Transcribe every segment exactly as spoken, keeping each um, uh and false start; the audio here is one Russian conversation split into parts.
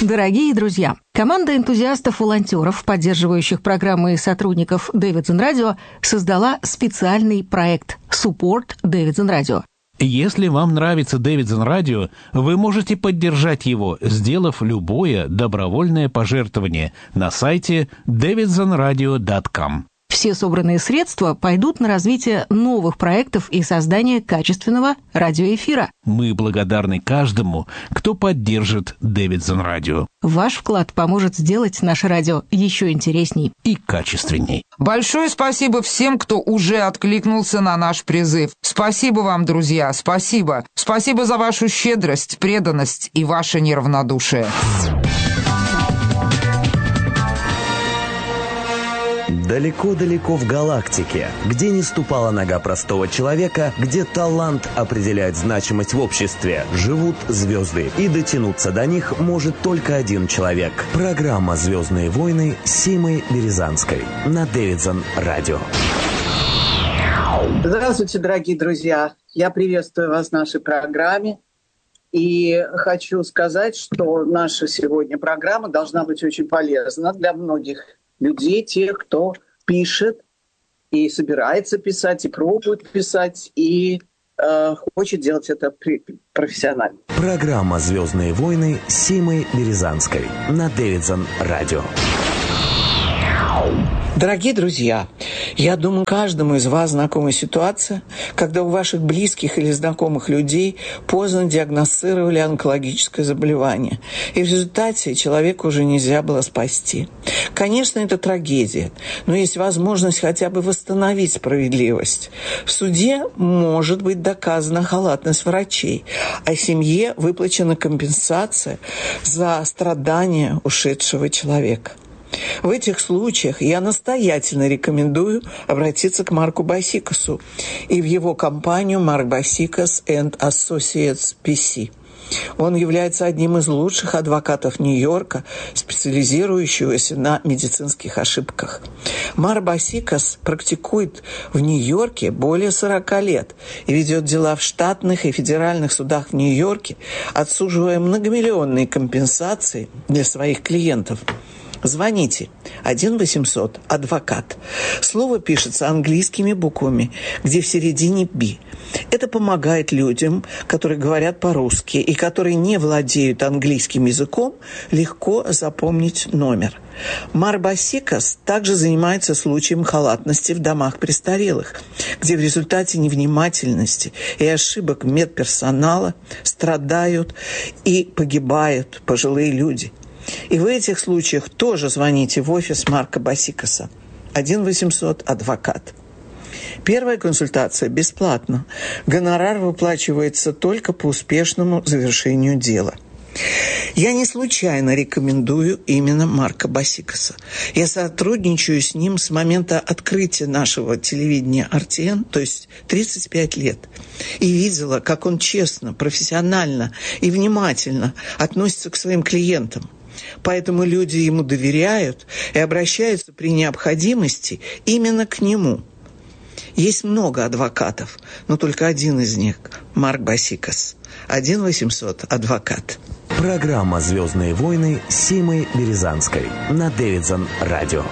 Дорогие друзья, команда энтузиастов-волонтеров, поддерживающих программы и сотрудников Davidson Radio, создала специальный проект Support Davidson Radio. Если вам нравится Davidson Radio, вы можете поддержать его, сделав любое добровольное пожертвование на сайте дэвидсон радио точка ком. Все собранные средства пойдут на развитие новых проектов и создание качественного радиоэфира. Мы благодарны каждому, кто поддержит Davidson Radio. Ваш вклад поможет сделать наше радио еще интересней и качественней. Большое спасибо всем, кто уже откликнулся на наш призыв. Спасибо вам, друзья, спасибо. Спасибо за вашу щедрость, преданность и ваше неравнодушие. Далеко-далеко в галактике, где не ступала нога простого человека, где талант определяет значимость в обществе, живут звезды. И дотянуться до них может только один человек. Программа «Звездные войны» с Симой Березанской на Davidson Radio. Здравствуйте, дорогие друзья! Я приветствую вас в нашей программе. И хочу сказать, что наша сегодня программа должна быть очень полезна для многих людей, тех, кто пишет и собирается писать, и пробует писать, и э, хочет делать это профессионально. Программа «Звездные войны» с Симой Березанской на Davidson Radio. Дорогие друзья, я думаю, каждому из вас знакома ситуация, когда у ваших близких или знакомых людей поздно диагностировали онкологическое заболевание, и в результате человека уже нельзя было спасти. Конечно, это трагедия, но есть возможность хотя бы восстановить справедливость. В суде может быть доказана халатность врачей, а семье выплачена компенсация за страдания ушедшего человека. В этих случаях я настоятельно рекомендую обратиться к Марку Басикасу и в его компанию Mark Basikas and Associates пи си. Он является одним из лучших адвокатов Нью-Йорка, специализирующегося на медицинских ошибках. Марк Басикас практикует в Нью-Йорке более сорока лет и ведет дела в штатных и федеральных судах в Нью-Йорке, отсуживая многомиллионные компенсации для своих клиентов. Звоните один восемьсот адвокат. Слово пишется английскими буквами, где в середине «би». Это помогает людям, которые говорят по-русски и которые не владеют английским языком, легко запомнить номер. Марк Басикас также занимается случаем халатности в домах престарелых, где в результате невнимательности и ошибок медперсонала страдают и погибают пожилые люди. И в этих случаях тоже звоните в офис Марка Басикаса. один восемьсот адвокат. Первая консультация бесплатна. Гонорар выплачивается только по успешному завершению дела. Я не случайно рекомендую именно Марка Басикаса. Я сотрудничаю с ним с момента открытия нашего телевидения ар ти эн, то есть тридцать пять лет. И видела, как он честно, профессионально и внимательно относится к своим клиентам. Поэтому люди ему доверяют и обращаются при необходимости именно к нему. Есть много адвокатов, но только один из них – Марк Басикас. один восемьсот адвокат. Программа «Звездные войны» с Симой Березанской на Davidson Radio.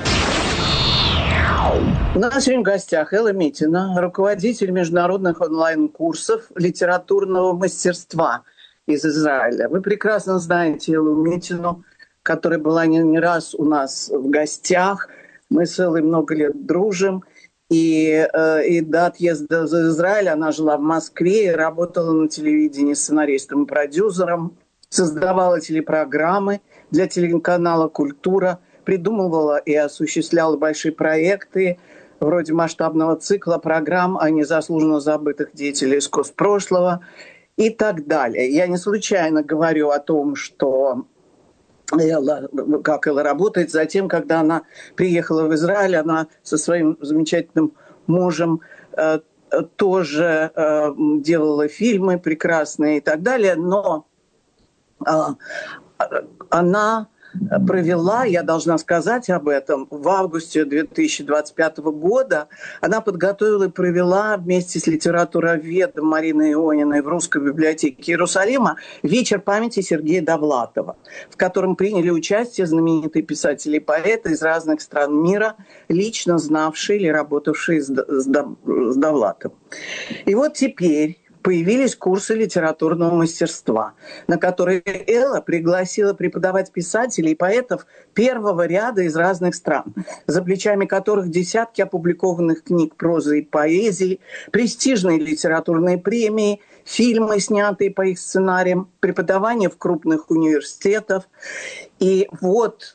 У нас сегодня в гостях Элла Митина, руководитель международных онлайн-курсов литературного мастерства из Израиля. Вы прекрасно знаете Эллу Митину, которая была не, не раз у нас в гостях. Мы с Эллой много лет дружим. И, э, и до отъезда в Израиль она жила в Москве и работала на телевидении сценаристом и продюсером, создавала телепрограммы для телеканала «Культура», придумывала и осуществляла большие проекты вроде масштабного цикла программ о незаслуженно забытых деятелях из прошлого и так далее. Я не случайно говорю о том, что Элла, как Элла работает. Затем, когда она приехала в Израиль, она со своим замечательным мужем э, тоже э, делала фильмы прекрасные и так далее. Но э, она провела, я должна сказать об этом, в августе две тысячи двадцать пятого года. Она подготовила и провела вместе с литературоведом Мариной Иониной в Русской библиотеке Иерусалима вечер памяти Сергея Довлатова, в котором приняли участие знаменитые писатели и поэты из разных стран мира, лично знавшие или работавшие с Довлатовым. И вот теперь появились курсы литературного мастерства, на которые Элла пригласила преподавать писателей и поэтов первого ряда из разных стран, за плечами которых десятки опубликованных книг прозы и поэзии, престижные литературные премии, фильмы, снятые по их сценариям, преподавание в крупных университетах. И вот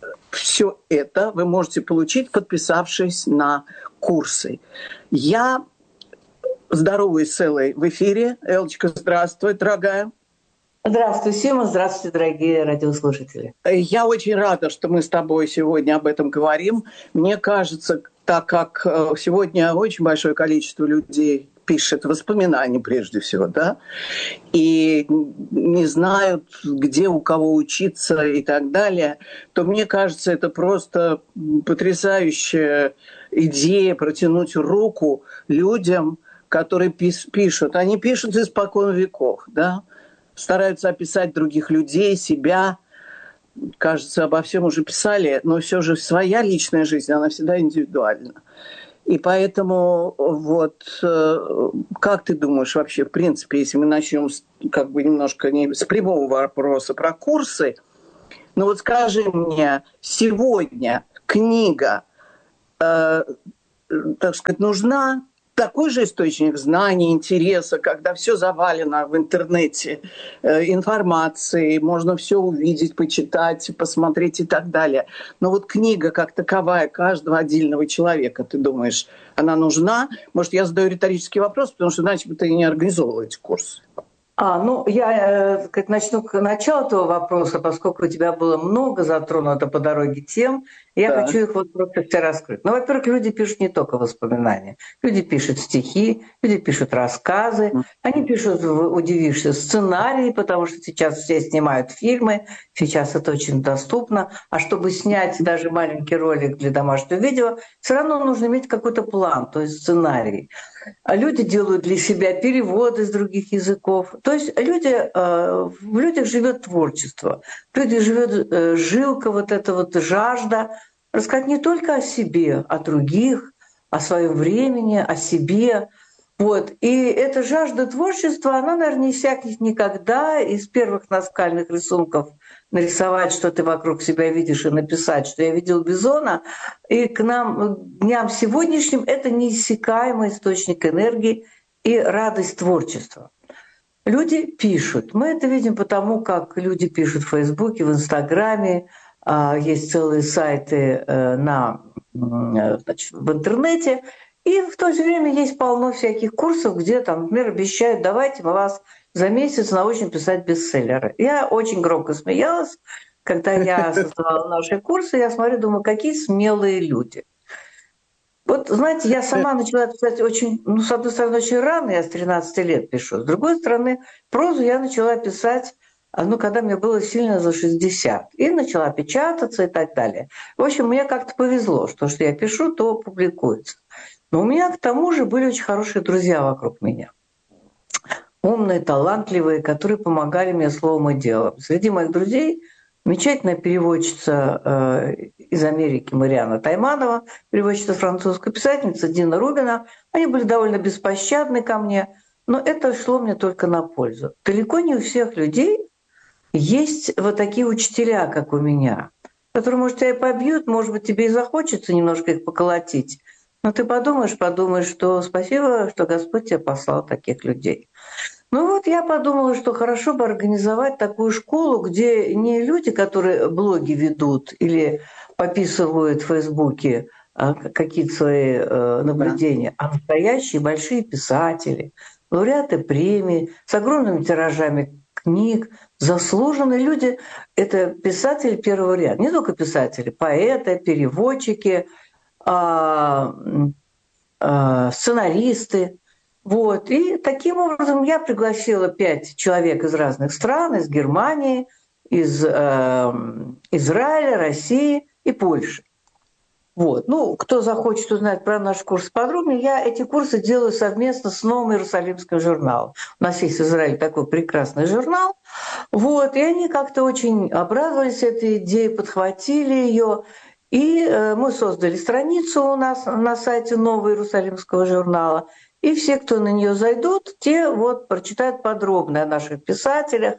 все это вы можете получить, подписавшись на курсы. Я здороваюсь с Эллой в эфире. Эллочка, здравствуй, дорогая. Здравствуй, Сима. Здравствуйте, дорогие радиослушатели. Я очень рада, что мы с тобой сегодня об этом говорим. Мне кажется, так как сегодня очень большое количество людей пишет воспоминания прежде всего, да, и не знают, где у кого учиться и так далее, то мне кажется, это просто потрясающая идея протянуть руку людям, которые пишут. Они пишут испокон веков, да, стараются описать других людей, себя. Кажется, обо всем уже писали, но все же своя личная жизнь, она всегда индивидуальна. И поэтому вот как ты думаешь вообще, в принципе, если мы начнем как бы немножко не с прямого вопроса про курсы, ну вот скажи мне, сегодня книга, э, так сказать, нужна? Такой же источник знаний, интереса, когда все завалено в интернете э, информацией, можно все увидеть, почитать, посмотреть и так далее. Но вот книга как таковая каждого отдельного человека, ты думаешь, она нужна? Может, я задаю риторический вопрос, потому что иначе бы ты не организовывала эти курсы. А, ну, я э, как начну к началу этого вопроса, поскольку у тебя было много затронуто по дороге тем, я да. хочу их вот просто все раскрыть. Ну, во-первых, люди пишут не только воспоминания. Люди пишут стихи, люди пишут рассказы, они пишут, удивишься, сценарии, потому что сейчас все снимают фильмы, сейчас это очень доступно. А чтобы снять даже маленький ролик для домашнего видео, все равно нужно иметь какой-то план, то есть сценарий. А люди делают для себя переводы с других языков. То есть люди, в людях живет творчество, в людях живет жилка, вот эта вот жажда рассказать не только о себе, о других, о своем времени, о себе. Вот. И эта жажда творчества, она, наверное, не иссякнет никогда. Из первых наскальных рисунков нарисовать, что ты вокруг себя видишь, и написать, что я видел бизона. И к нам, к дням сегодняшним, это неиссякаемый источник энергии и радость творчества. Люди пишут. Мы это видим потому, как люди пишут в Фейсбуке, в Инстаграме. Есть целые сайты на, значит, в интернете. И в то же время есть полно всяких курсов, где там, например, обещают, давайте мы вас за месяц научим писать бестселлеры. Я очень громко смеялась, когда я создавала наши курсы. Я смотрю, думаю, какие смелые люди. Вот, знаете, я сама начала писать очень, ну, с одной стороны, очень рано, я с тринадцати лет пишу. С другой стороны, прозу я начала писать, ну, когда мне было сильно за шестьдесят. И начала печататься и так далее. В общем, мне как-то повезло, что, что я пишу, то публикуется. Но у меня, к тому же, были очень хорошие друзья вокруг меня. Умные, талантливые, которые помогали мне словом и делом. Среди моих друзей замечательная переводчица э, из Америки Мариана Тайманова, переводчица французская, писательница Дина Рубина. Они были довольно беспощадны ко мне, но это шло мне только на пользу. Далеко не у всех людей есть вот такие учителя, как у меня, которые, может, тебя и побьют, может быть, тебе и захочется немножко их поколотить. Но ты подумаешь, подумаешь, что спасибо, что Господь тебе послал таких людей. Ну вот я подумала, что хорошо бы организовать такую школу, где не люди, которые блоги ведут или пописывают в Фейсбуке какие-то свои наблюдения, а настоящие большие писатели, лауреаты премий с огромными тиражами книг, заслуженные люди. Это писатели первого ряда. Не только писатели, поэты, переводчики, сценаристы. Вот. И таким образом я пригласила пять человек из разных стран, из Германии, из э, Израиля, России и Польши. Вот. Ну, кто захочет узнать про наш курс подробнее, я эти курсы делаю совместно с Новым Иерусалимским журналом. У нас есть в Израиле такой прекрасный журнал. Вот. И они как-то очень обрадовались этой идее, подхватили ее. И э, мы создали страницу у нас на сайте Нового Иерусалимского журнала. И все, кто на нее зайдут, те вот прочитают подробно о наших писателях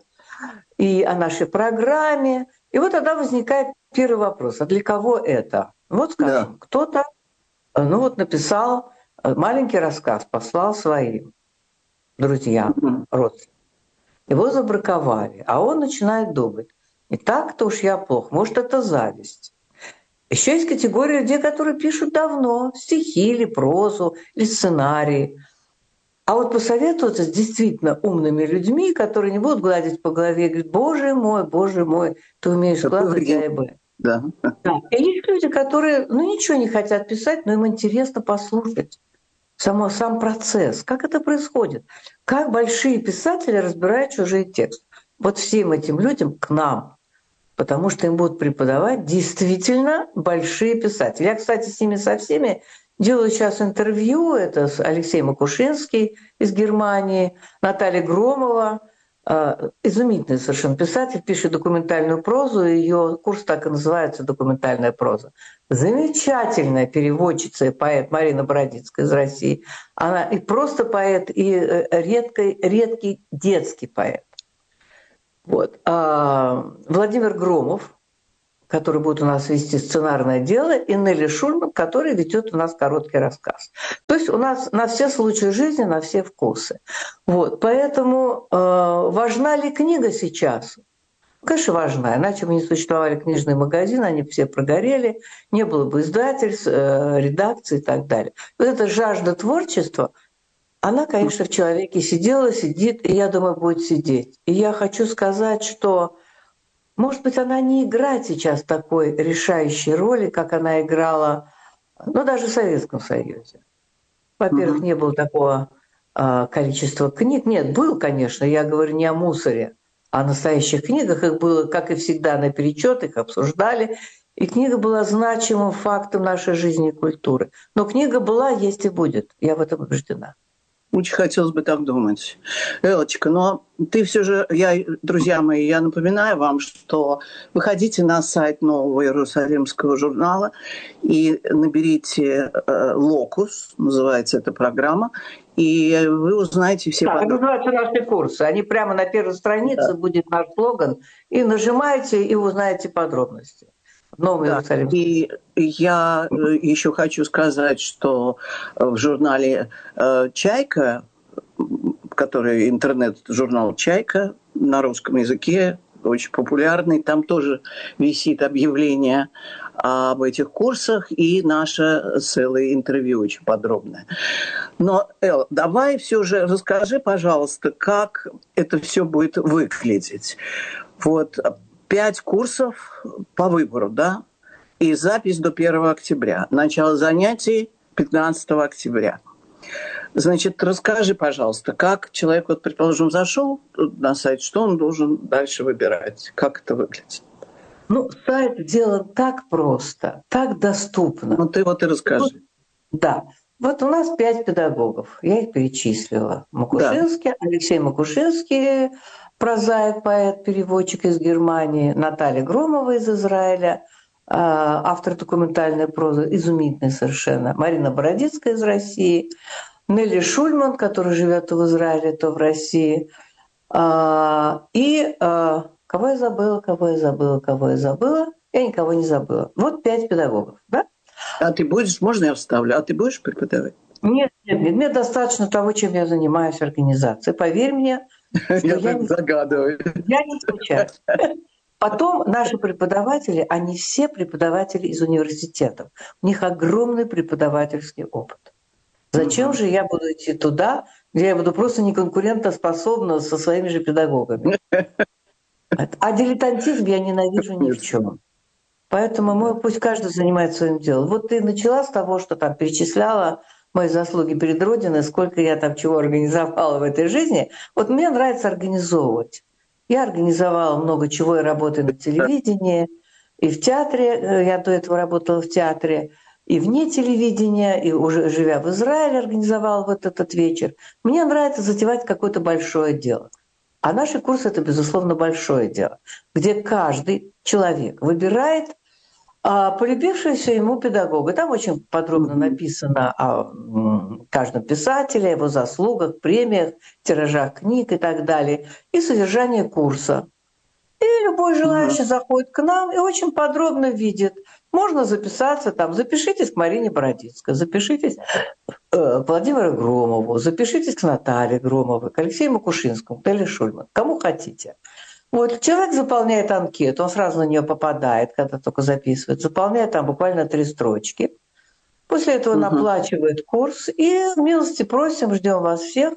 и о нашей программе. И вот тогда возникает первый вопрос: а для кого это? Вот, скажем, да. кто-то, ну вот написал маленький рассказ, послал своим друзьям, mm-hmm. родственникам. Его забраковали, а он начинает думать: не так-то уж я плох, может, это зависть. Еще есть категория людей, которые пишут давно стихи или прозу, или сценарии. А вот посоветоваться с действительно умными людьми, которые не будут гладить по голове и говорить: боже мой, боже мой, ты умеешь складывать А и Б. Да. Да. И есть люди, которые ну, ничего не хотят писать, но им интересно послушать само, сам процесс, как это происходит, как большие писатели разбирают чужие тексты. Вот всем этим людям к нам, потому что им будут преподавать действительно большие писатели. Я, кстати, с ними со всеми делаю сейчас интервью. Это Алексей Макушинский из Германии, Наталья Громова, изумительный совершенно писатель, пишет документальную прозу, ее курс так и называется «Документальная проза». Замечательная переводчица и поэт Марина Бородицкая из России. Она и просто поэт, и редкий, редкий детский поэт. Вот. А Владимир Громов, который будет у нас вести сценарное дело, и Нелли Шульман, который ведет у нас короткий рассказ. То есть у нас на все случаи жизни, на все вкусы. Вот. Поэтому э, важна ли книга сейчас? Конечно, важна. Иначе бы не существовали книжные магазины, они все прогорели, не было бы издательств, э, редакций и так далее. Вот эта жажда творчества, она, конечно, в человеке сидела, сидит, и, я думаю, будет сидеть. И я хочу сказать, что может быть, она не играет сейчас такой решающей роли, как она играла, ну, даже в Советском Союзе. Во-первых, mm-hmm. не было такого э, количества книг. Нет, был, конечно, я говорю не о мусоре, а о настоящих книгах. Их было, как и всегда, наперечет, их обсуждали. И книга была значимым фактом нашей жизни и культуры. Но книга была, есть и будет. Я в этом убеждена. Очень хотелось бы так думать. Элочка, но ты все же, я, друзья мои, я напоминаю вам, что выходите на сайт Нового Иерусалимского журнала и наберите э, «Локус», называется эта программа, и вы узнаете все... Да, это называются наши курсы. Они прямо на первой странице, да. будет наш слоган, и нажимаете, и узнаете подробности. Да, и я еще хочу сказать, что в журнале «Чайка», который интернет-журнал «Чайка» на русском языке, очень популярный, там тоже висит объявление об этих курсах и наше целое интервью очень подробное. Но, Эл, давай все же расскажи, пожалуйста, как это все будет выглядеть. Вот... Пять курсов по выбору, да? И запись до первого октября. Начало занятий пятнадцатого октября. Значит, расскажи, пожалуйста, как человек, вот, предположим, зашел на сайт, что он должен дальше выбирать? Как это выглядит? Ну, сайт сделан так просто, так доступно. Ну, ты вот и расскажи. Да. Вот у нас пять педагогов. Я их перечислила. Макушинский, да. Алексей Макушинский, прозаик, поэт, переводчик из Германии, Наталья Громова из Израиля, автор документальной прозы, изумительный совершенно, Марина Бородицкая из России, Нелли Шульман, который живет то в Израиле, то в России. И кого я забыла, кого я забыла, кого я забыла? Я никого не забыла. Вот пять педагогов, да? А ты будешь, можно я вставлю, а ты будешь преподавать? Нет, нет, нет, мне достаточно того, чем я занимаюсь в организации. Поверь мне, я, я так не, загадываю. Я не скучаю. Потом наши преподаватели, они все преподаватели из университетов. У них огромный преподавательский опыт. Зачем mm-hmm. же я буду идти туда, где я буду просто неконкурентоспособна со своими же педагогами? А дилетантизм я ненавижу ни в чем. Поэтому мы, пусть каждый занимается своим делом. Вот ты начала с того, что там перечисляла мои заслуги перед Родиной, сколько я там чего организовала в этой жизни. Вот мне нравится организовывать. Я организовала много чего и работаю на телевидении, и в театре. Я до этого работала в театре, и вне телевидения, и уже живя в Израиле организовала вот этот вечер. Мне нравится затевать какое-то большое дело. А наши курсы — это, безусловно, большое дело, где каждый человек выбирает а, полюбившегося ему педагога. Там очень подробно написано о каждом писателе, его заслугах, премиях, тиражах книг и так далее, и содержание курса. И любой желающий заходит к нам и очень подробно видит. Можно записаться там, запишитесь к Марине Бородицкой, запишитесь к Владимиру Громову, запишитесь к Наталье Громовой, к Алексею Макушинскому, к Теле Шульман, кому хотите. Вот человек заполняет анкету, он сразу на нее попадает, когда только записывает, заполняет там буквально три строчки. После этого он оплачивает курс и милости просим, ждем вас всех.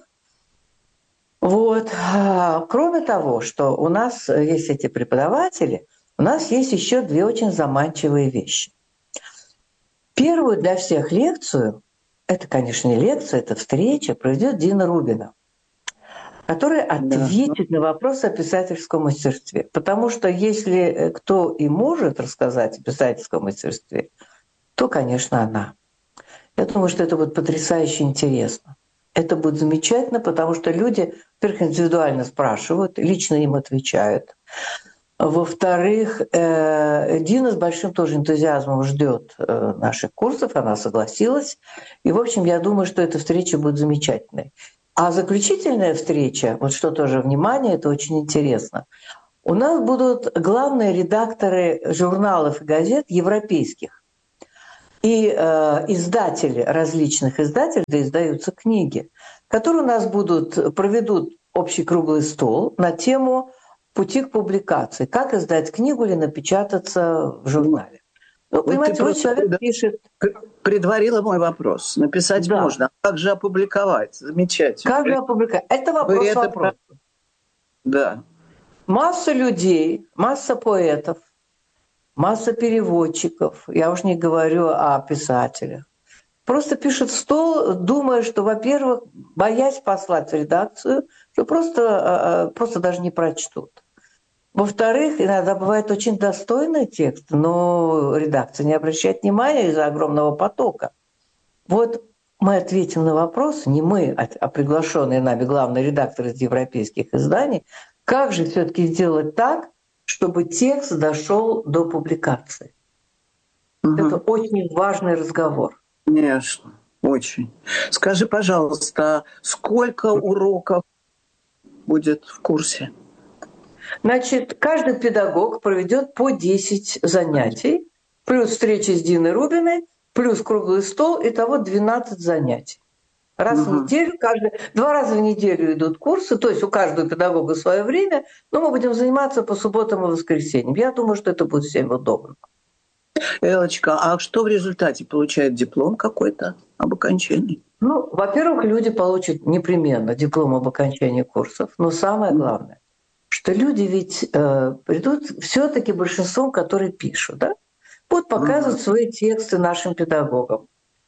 Вот. Кроме того, что у нас есть эти преподаватели, у нас есть еще две очень заманчивые вещи. Первую для всех лекцию, это, конечно, не лекция, это встреча, проведет Дина Рубина, которая ответит да. на вопрос о писательском мастерстве. Потому что если кто и может рассказать о писательском мастерстве, то, конечно, она. Я думаю, что это будет потрясающе интересно. Это будет замечательно, потому что люди, во-первых, индивидуально спрашивают, лично им отвечают. Во-вторых, Дина с большим тоже энтузиазмом ждет наших курсов, она согласилась. И, в общем, я думаю, что эта встреча будет замечательной. А заключительная встреча, вот что тоже внимание, это очень интересно. У нас будут главные редакторы журналов и газет европейских. И э, издатели различных издателей, да, издаются книги, которые у нас будут, проведут общий круглый стол на тему пути к публикации. Как издать книгу или напечататься в журнале. Ну, вот понимаете, вот человек пред... пишет... Предварила мой вопрос. Написать да. можно. А как же опубликовать? Замечательно. Как же опубликовать? Это вопрос это... вопросов. Да. Масса людей, масса поэтов, масса переводчиков, я уж не говорю о писателях, просто пишут в стол, думая, что, во-первых, боясь послать в редакцию, что просто, просто даже не прочтут. Во-вторых, иногда бывает очень достойный текст, но редакция не обращает внимания из-за огромного потока. Вот мы ответим на вопрос, не мы, а приглашенные нами главный редактор из европейских изданий, как же все-таки сделать так, чтобы текст дошел до публикации. Угу. Это очень важный разговор. Конечно, очень. Скажи, пожалуйста, сколько уроков будет в курсе? Значит, каждый педагог проведет по десять занятий, плюс встреча с Диной Рубиной, плюс круглый стол, итого двенадцать занятий. Раз угу. в неделю, каждый, два раза в неделю идут курсы, то есть у каждого педагога свое время, но мы будем заниматься по субботам и воскресеньям. Я думаю, что это будет всем удобно. Элочка, а что в результате? Получает диплом какой-то об окончании? Ну, во-первых, люди получат непременно диплом об окончании курсов, но самое главное, что люди ведь э, придут все-таки большинством, которые пишут, да, будут показывать угу. свои тексты нашим педагогам.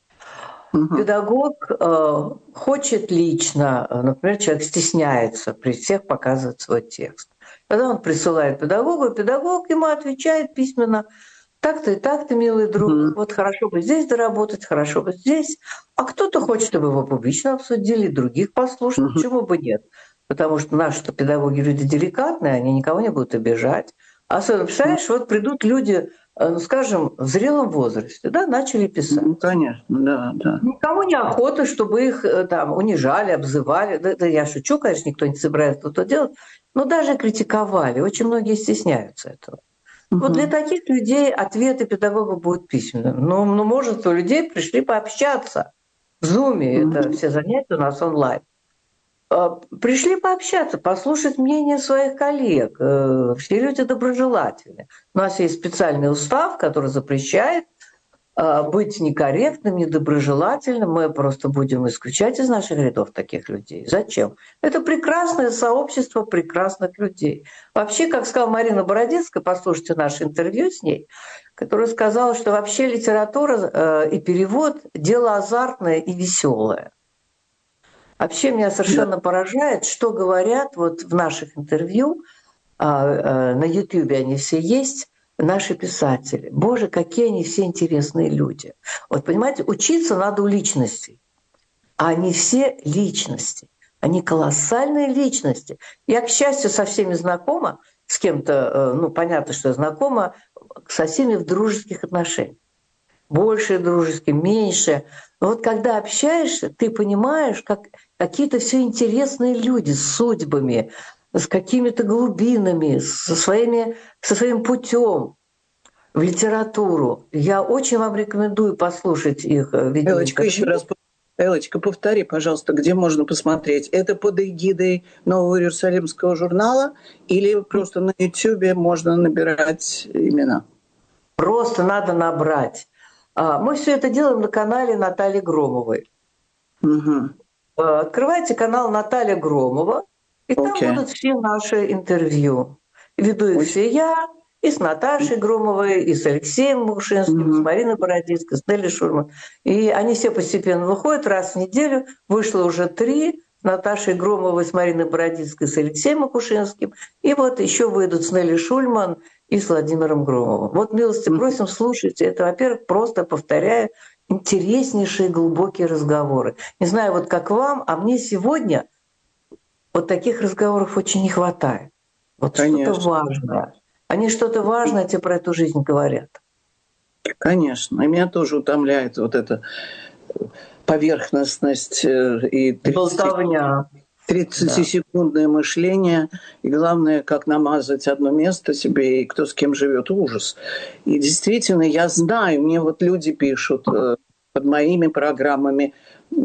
Угу. Педагог э, хочет лично, например, человек стесняется при всех показывать свой текст. Когда он присылает педагогу, педагог ему отвечает письменно: так-то и так-то, милый друг, угу. вот хорошо бы здесь доработать, хорошо бы здесь. А кто-то хочет, чтобы его публично обсудили, других послушать, угу. почему бы нет? Потому что наши педагоги люди деликатные, они никого не будут обижать. Особенно, представляешь, вот придут люди, ну, скажем, в зрелом возрасте, да, начали писать. Ну, конечно, да, да. Никому не охота, чтобы их там унижали, обзывали. Да, да я шучу, конечно, никто не собирается это делать, но даже критиковали. Очень многие стесняются этого. Угу. Вот для таких людей ответы педагога будут письменными. Но, но множество людей пришли пообщаться в Зуме. Угу. Это все занятия у нас онлайн. Пришли пообщаться, послушать мнение своих коллег. Все люди доброжелательны. У нас есть специальный устав, который запрещает быть некорректным, недоброжелательным. Мы просто будем исключать из наших рядов таких людей. Зачем? Это прекрасное сообщество прекрасных людей. Вообще, как сказала Марина Бородицкая, послушайте наше интервью с ней, которая сказала, что вообще литература и перевод – дело азартное и веселое. Вообще меня совершенно поражает, что говорят вот в наших интервью на Ютьюбе они все есть, наши писатели. Боже, какие они все интересные люди. Вот понимаете, учиться надо у личностей, а они все личности. Они колоссальные личности. Я, к счастью, со всеми знакома, с кем-то, ну, понятно, что я знакома, со всеми в дружеских отношениях. Больше дружеских, меньше. Но вот когда общаешься, ты понимаешь, как какие-то все интересные люди с судьбами, с какими-то глубинами, со, своими, со своим путем в литературу. Я очень вам рекомендую послушать их видео. Элочка, еще раз, Элочка, повтори, пожалуйста, где можно посмотреть? Это под эгидой Нового Иерусалимского журнала или просто на Ютьюбе можно набирать имена? Просто надо набрать. Мы все это делаем на канале Натальи Громовой. Угу. Открывайте канал Наталья Громова, и там okay. будут все наши интервью. Веду их все я, и с Наташей Громовой, и с Алексеем Мушинским, mm-hmm. с Мариной Бородицкой, с Нелли Шульман. И они все постепенно выходят раз в неделю. Вышло уже три с Наташей Громовой, с Мариной Бородицкой, с Алексеем Макушинским. И вот еще выйдут с Нелли Шульман и с Владимиром Громовым. Вот милости mm-hmm. просим, слушайте. Это, во-первых, просто, повторяю, интереснейшие глубокие разговоры. Не знаю, вот как вам, а мне сегодня вот таких разговоров очень не хватает. Вот Конечно. Что-то важное. Они что-то важное тебе про эту жизнь говорят. Конечно. И меня тоже утомляет вот эта поверхностность и тридцатисекундное да. мышление. И главное, как намазать одно место себе, и кто с кем живет, ужас. И действительно, я знаю, мне вот люди пишут под моими программами,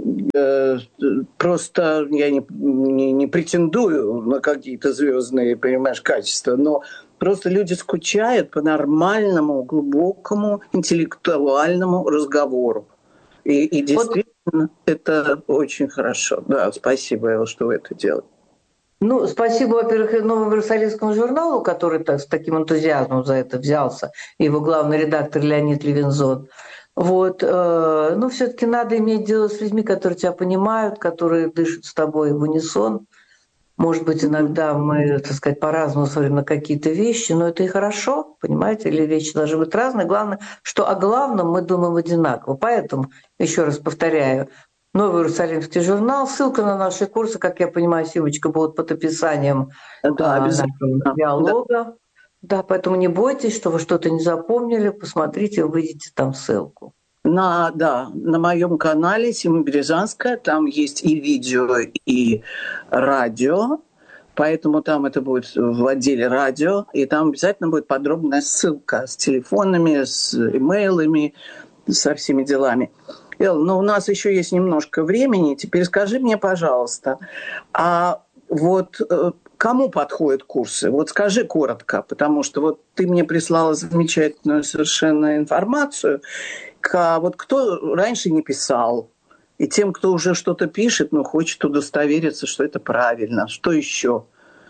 просто я не, не, не претендую на какие-то звездные, понимаешь, качества, но просто люди скучают по нормальному, глубокому, интеллектуальному разговору. И, и действительно, вот. Это очень хорошо. Да, спасибо, Элла, что вы это делаете. Ну, спасибо, во-первых, Новому Иерусалимскому журналу, который так, с таким энтузиазмом за это взялся, его главный редактор Леонид Левинзон. Вот. Но все-таки надо иметь дело с людьми, которые тебя понимают, которые дышат с тобой в унисон. Может быть, иногда мы, так сказать, по-разному смотрим на какие-то вещи, но это и хорошо, понимаете, или вещи должны быть разные. Главное, что о главном мы думаем одинаково. Поэтому, еще раз повторяю, Новый Иерусалимский журнал, ссылка на наши курсы, как я понимаю, Симочка, будут под описанием да, нашего диалога. Да. Да, поэтому не бойтесь, что вы что-то не запомнили, посмотрите, увидите там ссылку. На, да, на моем канале Сима Березанская, там есть и видео, и радио, поэтому там это будет в отделе радио, и там обязательно будет подробная ссылка с телефонами, с имейлами, со всеми делами. Эл, ну у нас еще есть немножко времени, теперь скажи мне, пожалуйста, а вот кому подходят курсы? Вот скажи коротко, потому что вот ты мне прислала замечательную совершенно информацию. Вот кто раньше не писал, и тем, кто уже что-то пишет, но хочет удостовериться, что это правильно. Что еще?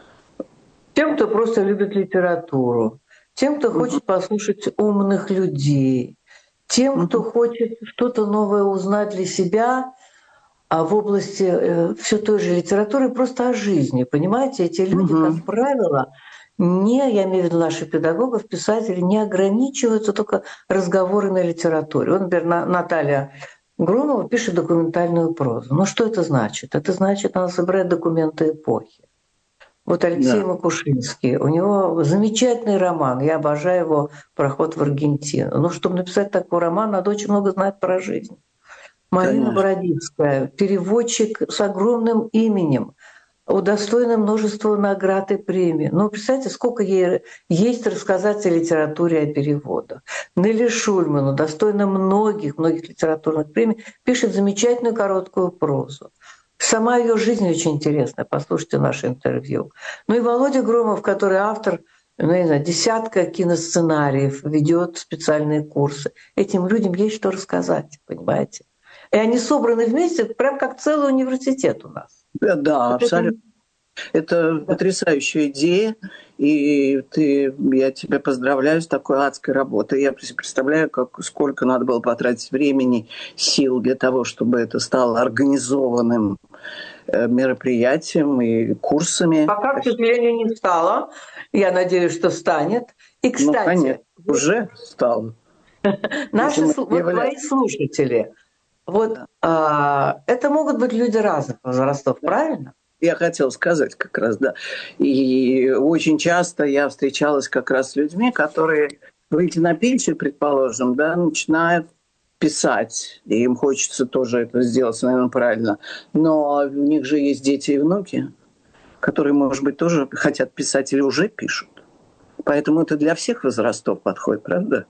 Тем, кто просто любит литературу, тем, кто хочет послушать умных людей, тем, кто хочет что-то новое узнать для себя, а в области э, все той же литературы, просто о жизни. Понимаете, эти люди, угу. как правило, не, я имею в виду наших педагогов, писателей, не ограничиваются только разговорами о литературе. Вот, например, Наталья Громова пишет документальную прозу. Ну что это значит? Это значит, она собирает документы эпохи. Вот Алексей да. Макушинский, у него замечательный роман, я обожаю его «Проход в Аргентину». Но чтобы написать такой роман, надо очень много знать про жизнь. Марина Бородицкая, переводчик с огромным именем, удостоена множества наград и премий. Но представьте, сколько ей есть рассказать о литературе, о переводах. Нелли Шульман, удостоена многих, многих литературных премий, пишет замечательную короткую прозу. Сама ее жизнь очень интересная, послушайте наше интервью. Ну и Володя Громов, который автор, ну, не знаю, десятка киносценариев, ведет специальные курсы. Этим людям есть что рассказать, понимаете? И они собраны вместе, прям как целый университет у нас. Да, да, абсолютно. Это да. потрясающая идея, и ты, я тебя поздравляю с такой адской работой. Я представляю, как, сколько надо было потратить времени, сил для того, чтобы это стало организованным мероприятием и курсами. Пока, к сожалению, не стало. Я надеюсь, что станет. И, кстати... Ну, конечно, уже стал. Наши, вот твои слушатели, вот да. а, это могут быть люди разных возрастов, да. Правильно? Я хотела сказать как раз, да. И очень часто я встречалась как раз с людьми, которые, выйдя на пенсию, предположим, да, начинают писать. И им хочется тоже это сделать, наверное, правильно. Но у них же есть дети и внуки, которые, может быть, тоже хотят писать или уже пишут. Поэтому это для всех возрастов подходит, правда?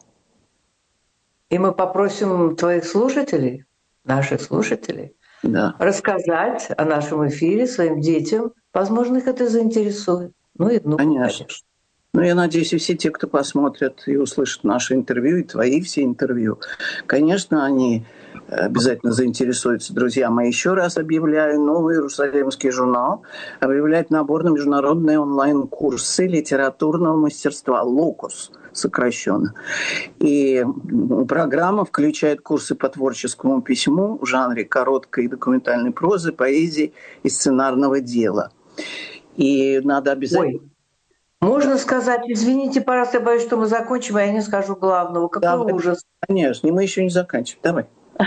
И мы попросим твоих слушателей, наших слушателей, да. рассказать о нашем эфире своим детям. Возможно, их это заинтересует. Ну и внукам, конечно. конечно. Ну, я надеюсь, и все те, кто посмотрят и услышат наше интервью, и твои все интервью, конечно, они обязательно заинтересуются. Друзья мои, еще раз объявляю, новый Иерусалимский журнал объявляет набор на международные онлайн-курсы литературного мастерства «Локус», сокращенно. И программа включает курсы по творческому письму в жанре короткой и документальной прозы, поэзии и сценарного дела. И надо обязательно... Ой. Можно сказать, извините, пожалуйста, я боюсь, что мы закончим, а я не скажу главного. Какой Давай, ужас. Конечно, мы еще не заканчиваем. Давай.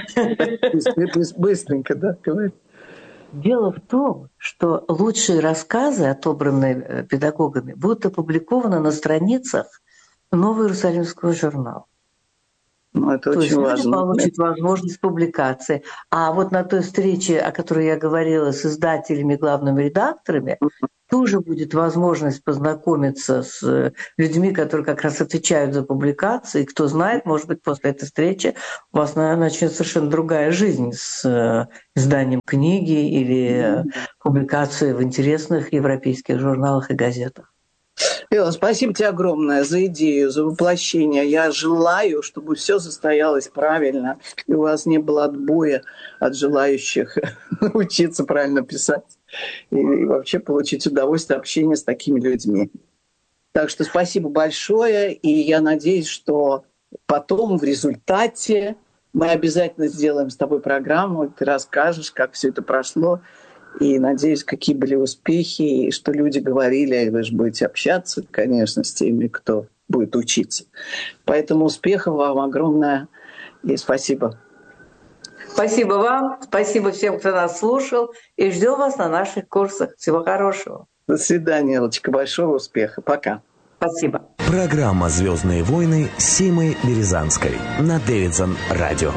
Быстренько, да, говори. Дело в том, что лучшие рассказы, отобранные педагогами, будут опубликованы на страницах Нового Иерусалимского журнала. Ну, это То очень есть важно. люди получат возможность публикации. А вот на той встрече, о которой я говорила с издателями, главными редакторами, тоже будет возможность познакомиться с людьми, которые как раз отвечают за публикации. И кто знает, может быть, после этой встречи у вас начнется совершенно другая жизнь с изданием книги или публикацией в интересных европейских журналах и газетах. Элла, спасибо тебе огромное за идею, за воплощение. Я желаю, чтобы все состоялось правильно, и у вас не было отбоя от желающих научиться правильно писать и вообще получить удовольствие от общения с такими людьми. Так что спасибо большое, и я надеюсь, что потом в результате мы обязательно сделаем с тобой программу, ты расскажешь, как все это прошло. И надеюсь, какие были успехи, и что люди говорили, вы же будете общаться, конечно, с теми, кто будет учиться. Поэтому успехов вам огромное, и спасибо. Спасибо вам, спасибо всем, кто нас слушал, и ждем вас на наших курсах. Всего хорошего. До свидания, Эллочка, большого успеха. Пока. Спасибо. Программа «Звездные войны» с Симой Березанской на Дэвидсон Радио.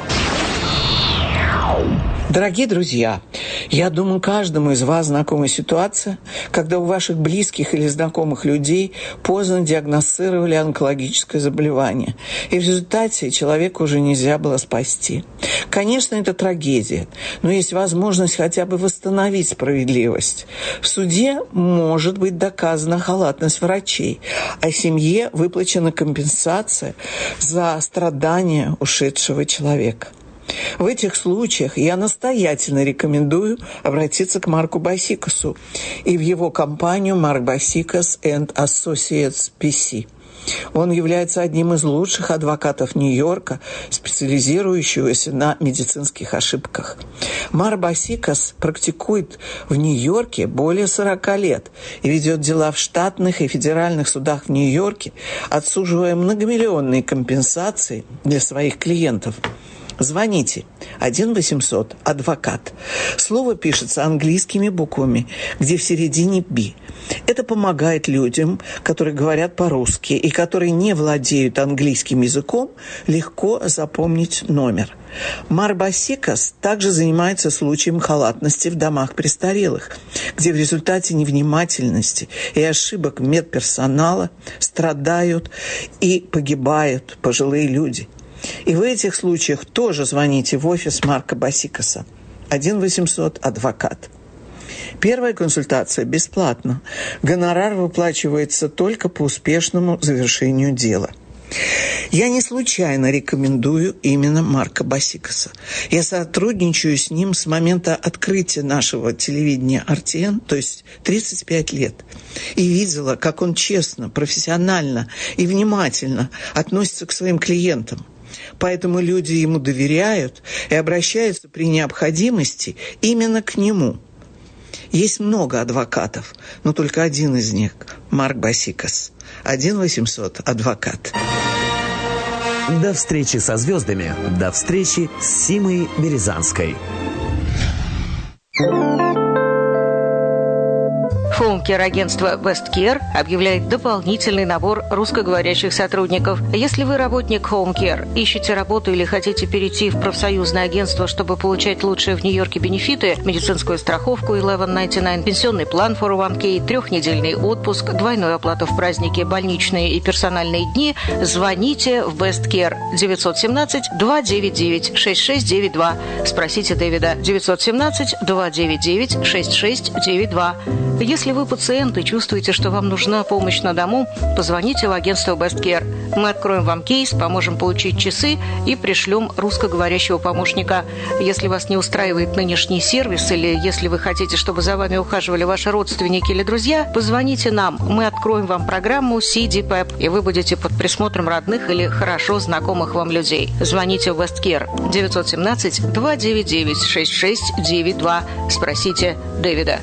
Дорогие друзья, я думаю, каждому из вас знакома ситуация, когда у ваших близких или знакомых людей поздно диагностировали онкологическое заболевание, и в результате человека уже нельзя было спасти. Конечно, это трагедия, но есть возможность хотя бы восстановить справедливость. В суде может быть доказана халатность врачей, а семье выплачена компенсация за страдания ушедшего человека. В этих случаях я настоятельно рекомендую обратиться к Марку Басикасу и в его компанию Mark Basikas and Associates пи си. Он является одним из лучших адвокатов Нью-Йорка, специализирующегося на медицинских ошибках. Марк Басикас практикует в Нью-Йорке более сорока лет и ведет дела в штатных и федеральных судах в Нью-Йорке, отсуживая многомиллионные компенсации для своих клиентов. Звоните один восемьсот адвокат. Слово пишется английскими буквами, где в середине «би». Это помогает людям, которые говорят по-русски и которые не владеют английским языком, легко запомнить номер. Марк Басикас также занимается случаем халатности в домах престарелых, где в результате невнимательности и ошибок медперсонала страдают и погибают пожилые люди. И в этих случаях тоже звоните в офис Марка Басикаса. один восемьсот адвокат. Первая консультация бесплатна. Гонорар выплачивается только по успешному завершению дела. Я не случайно рекомендую именно Марка Басикаса. Я сотрудничаю с ним с момента открытия нашего телевидения ар ти эн, то есть тридцать пять лет. И видела, как он честно, профессионально и внимательно относится к своим клиентам. Поэтому люди ему доверяют и обращаются при необходимости именно к нему. Есть много адвокатов, но только один из них – Марк Басикас. один восемьсот адвокат. До встречи со звездами. До встречи с Симой Березанской. Хоум-кер-агентство Westcare объявляет дополнительный набор русскоговорящих сотрудников. Если вы работник Хоум-кер, ищете работу или хотите перейти в профсоюзное агентство, чтобы получать лучшие в Нью-Йорке бенефиты, медицинскую страховку eleven ninety-nine, пенсионный план фор о ван кей, трехнедельный отпуск, двойную оплату в праздники, больничные и персональные дни, звоните в Westcare девять один семь два девять девять шесть шесть девять два. Спросите Дэвида девять один семь два девять девять шесть шесть девять два. Если вы пациент и чувствуете, что вам нужна помощь на дому, позвоните в агентство Westcare. Мы откроем вам кейс, поможем получить часы и пришлем русскоговорящего помощника. Если вас не устраивает нынешний сервис или если вы хотите, чтобы за вами ухаживали ваши родственники или друзья, позвоните нам. Мы откроем вам программу си ди пэп, и вы будете под присмотром родных или хорошо знакомых вам людей. Звоните в Westcare девять один семь два девять девять шесть шесть девять два. Спросите Дэвида.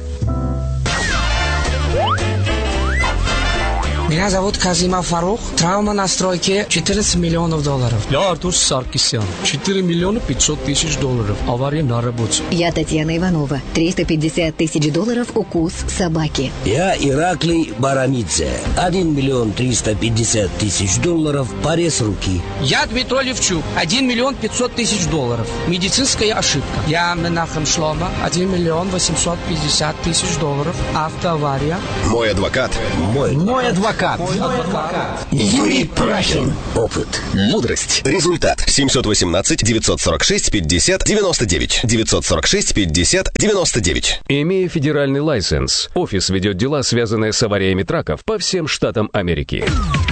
Меня зовут Казимов Фарух. Травма на стройке четырнадцать миллионов долларов. Я Артур Саркисян. четыре миллиона пятьсот тысяч долларов. Авария на работе. Я Татьяна Иванова. триста пятьдесят тысяч долларов укус собаки. Я Ираклий Барамидзе. один миллион триста пятьдесят тысяч долларов. Порез руки. Я Дмитрий Левчук. один миллион пятьсот тысяч долларов. Медицинская ошибка. Я Менахем Шлома. один миллион восемьсот пятьдесят тысяч долларов. Автоавария. Мой адвокат. Мой. Мой адвокат. Адвокат. Юрий Прахин. Опыт. Мудрость. Результат. семьсот восемнадцать девятьсот сорок шесть пятьдесят девяносто девять. девятьсот сорок шесть пятьдесят девяносто девять. Имея федеральный лайсенс, офис ведет дела, связанные с авариями траков по всем штатам Америки.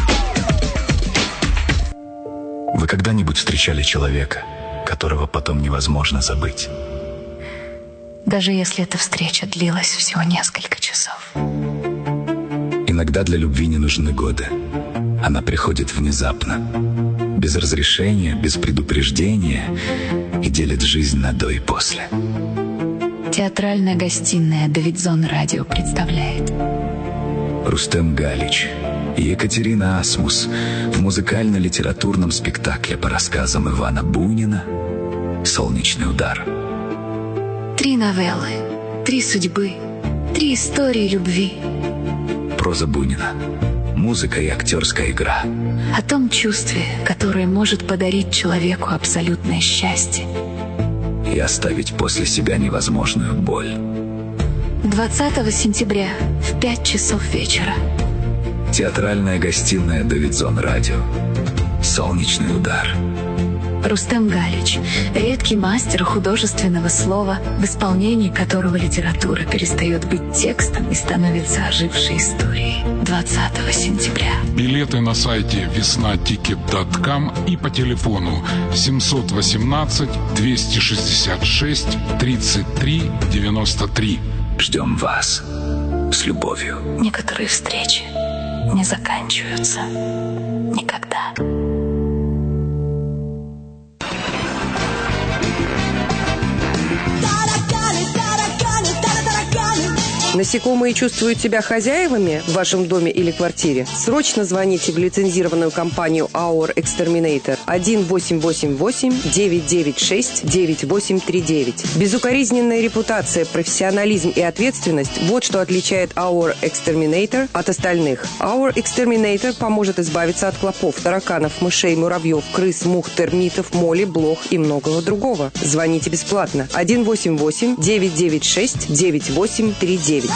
Вы когда-нибудь встречали человека, которого потом невозможно забыть? Даже если эта встреча длилась всего несколько часов. Иногда для любви не нужны годы. Она приходит внезапно, без разрешения, без предупреждения и делит жизнь на до и после. Театральная гостиная «Давидзон Радио» представляет Рустем Галич и Екатерина Асмус в музыкально-литературном спектакле по рассказам Ивана Бунина «Солнечный удар». Три новеллы, три судьбы, три истории любви. Проза Бунина, музыка и актерская игра. О том чувстве, которое может подарить человеку абсолютное счастье. И оставить после себя невозможную боль. двадцатого сентября в пять часов вечера. Театральная гостиная «Давидзон Радио». «Солнечный удар». Рустем Галич, редкий мастер художественного слова, в исполнении которого литература перестает быть текстом и становится ожившей историей. двадцатого сентября. Билеты на сайте весна тикет точка ком и по телефону семьсот восемнадцать двести шестьдесят шесть тридцать три девяносто три. Ждем вас с любовью. Некоторые встречи не заканчиваются никогда. Насекомые чувствуют себя хозяевами в вашем доме или квартире? Срочно звоните в лицензированную компанию Our Exterminator один восемь восемь восемь девять девять шесть девять восемь три девять. Безукоризненная репутация, профессионализм и ответственность – вот что отличает Our Exterminator от остальных. Our Exterminator поможет избавиться от клопов, тараканов, мышей, муравьев, крыс, мух, термитов, моли, блох и многого другого. Звоните бесплатно один восемь восемь девять девять шесть девять восемь три девять.